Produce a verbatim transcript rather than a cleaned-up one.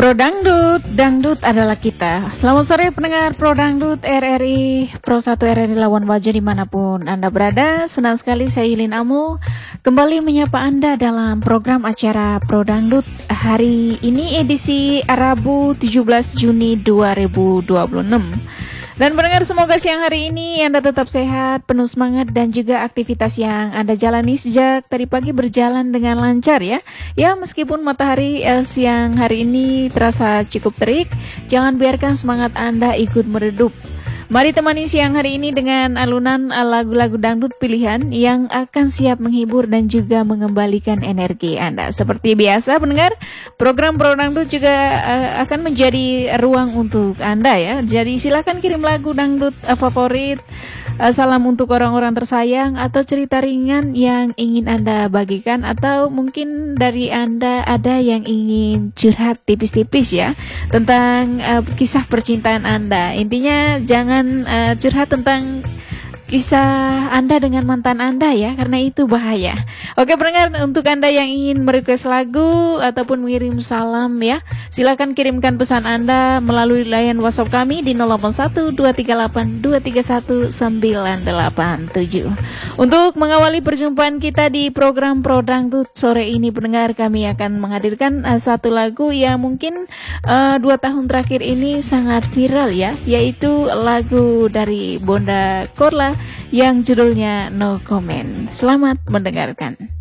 Pro Dangdut, Dangdut adalah kita. Selamat sore pendengar Pro Dangdut R R I, Pro satu R R I Lawan Baja dimanapun Anda berada. Senang sekali saya Yulin Amul kembali menyapa Anda dalam program acara Pro Dangdut hari ini edisi Rabu tujuh belas Juni dua ribu dua puluh enam. Dan pendengar, semoga siang hari ini Anda tetap sehat, penuh semangat, dan juga aktivitas yang Anda jalani sejak tadi pagi berjalan dengan lancar ya. Ya, meskipun matahari eh, siang hari ini terasa cukup terik, jangan biarkan semangat Anda ikut meredup. Mari temani siang hari ini dengan alunan lagu-lagu dangdut pilihan yang akan siap menghibur dan juga mengembalikan energi Anda. Seperti biasa pendengar, program Pro Dangdut juga uh, akan menjadi ruang untuk Anda ya. Jadi silakan kirim lagu dangdut uh, favorit, uh, salam untuk orang-orang tersayang, atau cerita ringan yang ingin Anda bagikan, atau mungkin dari Anda ada yang ingin curhat tipis-tipis ya tentang uh, kisah percintaan Anda. Intinya jangan Uh, curhat tentang kisah Anda dengan mantan Anda ya, karena itu bahaya. Oke pendengar, untuk Anda yang ingin merequest lagu ataupun mengirim salam ya, silakan kirimkan pesan Anda melalui layanan WhatsApp kami di nol delapan satu dua tiga delapan dua tiga satu sembilan delapan tujuh. Untuk mengawali perjumpaan kita di program Pro Dangdut sore ini pendengar, kami akan menghadirkan uh, satu lagu yang mungkin uh, dua tahun terakhir ini sangat viral ya, yaitu lagu dari Bonda Korla yang judulnya No Comment. Selamat mendengarkan.